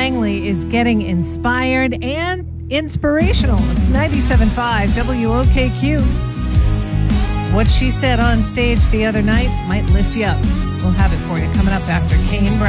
Langley is getting inspired and inspirational. It's 97.5 WOKQ. What she said on stage the other night might lift you up. We'll have it for you coming up after Kane Brown.